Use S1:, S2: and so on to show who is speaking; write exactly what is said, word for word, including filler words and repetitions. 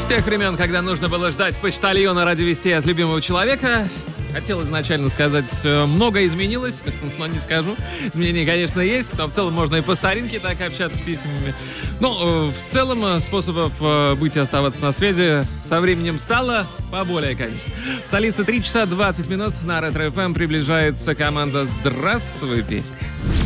S1: С тех времен, когда нужно было ждать почтальона ради вести от любимого человека, хотел изначально сказать, много изменилось, но не скажу. Изменения, конечно, есть, но в целом можно и по старинке так общаться с письмами. Но в целом способов быть и оставаться на связи со временем стало поболее, конечно. В столице три часа двадцать минут на Ретро-эф эм приближается команда «Здравствуй, песня».